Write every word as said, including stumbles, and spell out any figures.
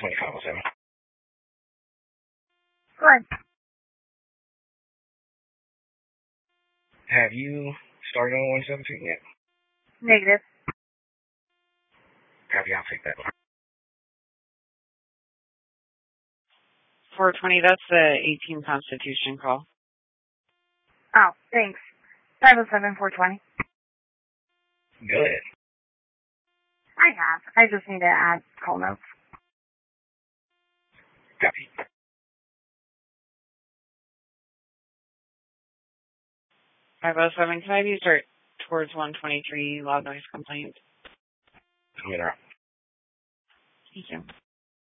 twenty-five oh seven. Good. Have you started on one seventeen yet? Negative. Copy, I'll take that. four twenty, that's the eighteen Constitution call. Oh, thanks. five oh seven, four twenty. Good. I have. I just need to add call notes. Copy. five oh seven, can I have you start towards one twenty-three loud noise complaint? I'm in. Thank you.